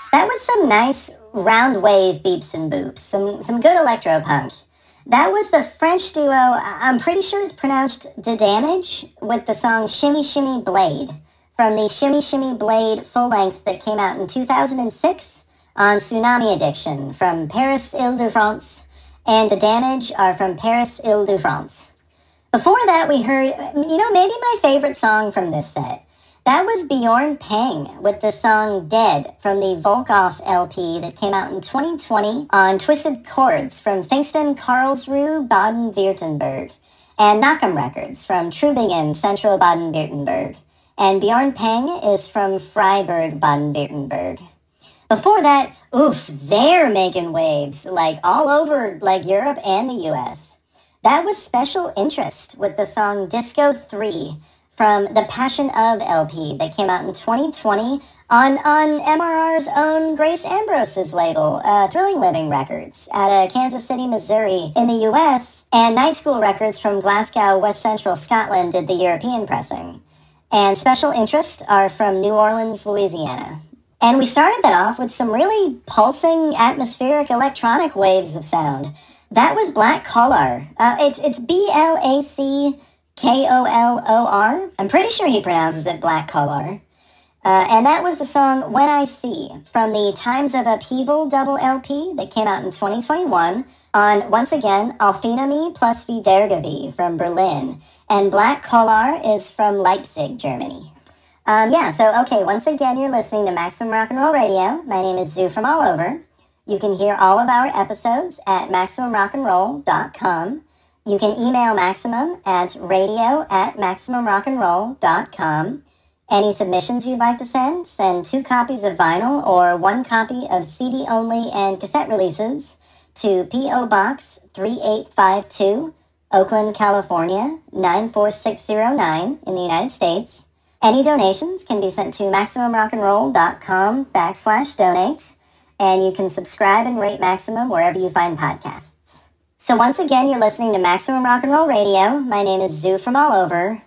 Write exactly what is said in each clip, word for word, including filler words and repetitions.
That was some nice round wave beeps and boops, some some good electro punk. That was the French duo, I'm pretty sure it's pronounced Da Damage, with the song Shimmy Shimmy Blade, from the Shimmy Shimmy Blade full-length that came out in two thousand six on Tsunami Addiction from Paris, Ile-de-France, and Da Damage are from Paris, Ile-de-France. Before that, we heard, you know, maybe my favorite song from this set. That was Bjorn Pang with the song Dead from the Volkov L P that came out in twenty twenty on Twisted Chords from Pfingsten, Karlsruhe, Baden-Württemberg, and Nakam Records from Trubingen, Central Baden-Württemberg. And Bjorn Pang is from Freiburg, Baden-Württemberg. Before that, oof, they're making waves, like all over like Europe and the U S. That was Special Interest with the song Disco three from the Passion Of L P that came out in twenty twenty on, on M R R's own Grace Ambrose's label, uh, Thrilling Living Records, out of Kansas City, Missouri in the U S, and Night School Records from Glasgow, West Central Scotland did the European pressing. And Special Interest are from New Orleans, Louisiana. And we started that off with some really pulsing, atmospheric electronic waves of sound. That was Black Collar. Uh, it's, it's B L A C K O L O R. I'm pretty sure he pronounces it Black Collar. Uh, and that was the song When I See from the Times of Upheaval double L P that came out in twenty twenty-one on, once again, Alfinami plus Wiedergewie from Berlin. And Black Collar is from Leipzig, Germany. Um, yeah, so, okay, once again, you're listening to Maximum Rock and Roll Radio. My name is Zoo from All Over. You can hear all of our episodes at maximum rock and roll dot com. You can email Maximum at radio at maximum rock and roll dot com. Any submissions you'd like to send, send two copies of vinyl or one copy of C D only and cassette releases to P O Box three eight five two, Oakland, California, nine four six zero nine in the United States. Any donations can be sent to maximum rock and roll dot com backslash donate, and you can subscribe and rate Maximum wherever you find podcasts. So once again, you're listening to Maximum Rock and Roll Radio. My name is Zoo from All Over,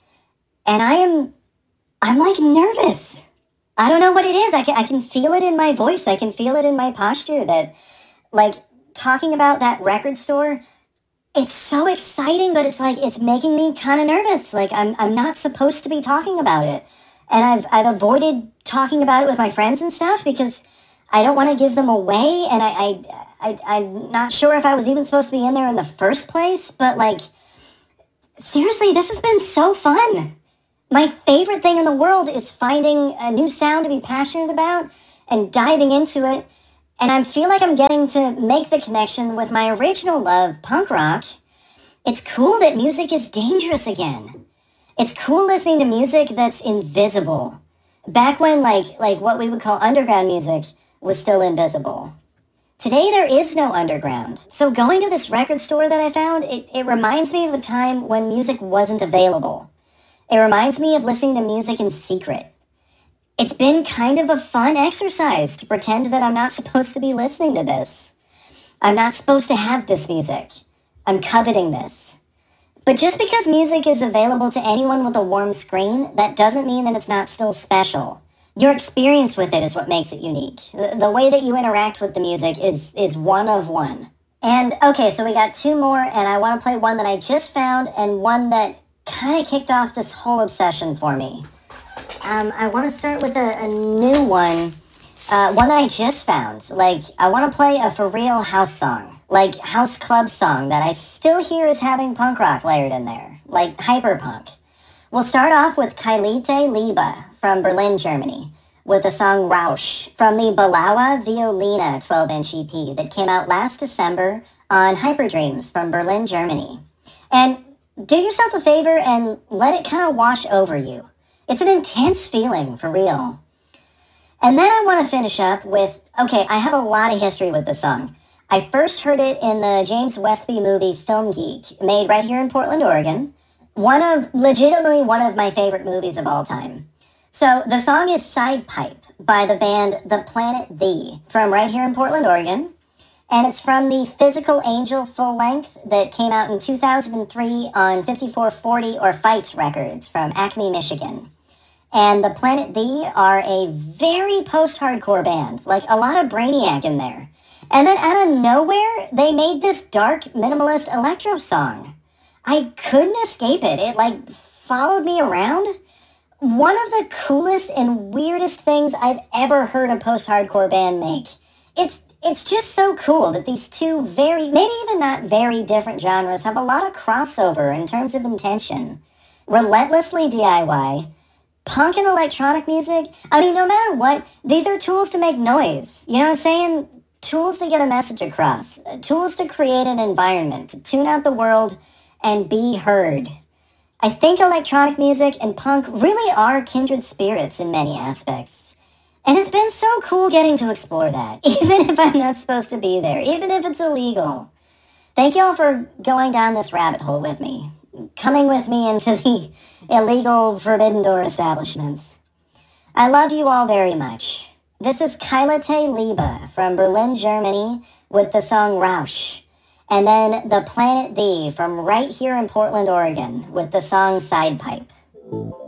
and I am, I'm like nervous. I don't know what it is. I can, I can feel it in my voice. I can feel it in my posture that, like, talking about that record store, it's so exciting, but it's like, it's making me kind of nervous. Like, I'm, I'm not supposed to be talking about it. And I've, I've avoided talking about it with my friends and stuff because I don't want to give them away, and I, I, I, I'm not sure if I was even supposed to be in there in the first place, but, like, seriously, this has been so fun. My favorite thing in the world is finding a new sound to be passionate about and diving into it, and I feel like I'm getting to make the connection with my original love, punk rock. It's cool that music is dangerous again. It's cool listening to music that's invisible. Back when, like, like what we would call underground music was still invisible. Today there is no underground. So going to this record store that I found, it, it reminds me of a time when music wasn't available. It reminds me of listening to music in secret. It's been kind of a fun exercise to pretend that I'm not supposed to be listening to this. I'm not supposed to have this music. I'm coveting this. But just because music is available to anyone with a warm screen, that doesn't mean that it's not still special. Your experience with it is what makes it unique. The, the way that you interact with the music is, is one of one. And, okay, so we got two more, and I want to play one that I just found and one that kind of kicked off this whole obsession for me. Um, I want to start with a, a new one, uh, one that I just found. Like, I want to play a for real house song, like house club song that I still hear is having punk rock layered in there, like hyperpunk. We'll start off with Kailite Liebe from Berlin, Germany, with the song Rausch from the Balawa Violina twelve-inch E P that came out last December on Hyperdreams from Berlin, Germany. And do yourself a favor and let it kind of wash over you. It's an intense feeling, for real. And then I want to finish up with, okay, I have a lot of history with this song. I first heard it in the James Westby movie Film Geek, made right here in Portland, Oregon. One of, legitimately one of my favorite movies of all time. So the song is Side Pipe by the band The Planet The from right here in Portland, Oregon. And it's from the Physical Angel full length that came out in two thousand three on fifty-four forty or Fight Records from Acme, Michigan. and the Planet D are a very post-hardcore band, like a lot of Brainiac in there. And then out of nowhere, they made this dark, minimalist electro song. I couldn't escape it. It, like, followed me around. One of the coolest and weirdest things I've ever heard a post-hardcore band make. It's it's just so cool that these two very, maybe even not very different genres have a lot of crossover in terms of intention. Relentlessly D I Y, punk and electronic music. I mean, no matter what, these are tools to make noise. You know what I'm saying? Tools to get a message across. Tools to create an environment, to tune out the world and be heard. I think electronic music and punk really are kindred spirits in many aspects. And it's been so cool getting to explore that, even if I'm not supposed to be there, even if it's illegal. Thank y'all for going down this rabbit hole with me, coming with me into the illegal Forbidden Door establishments. I love you all very much. This is Kailate Liebe from Berlin, Germany, with the song Rausch. And then the Planet D from right here in Portland, Oregon, with the song Side Pipe.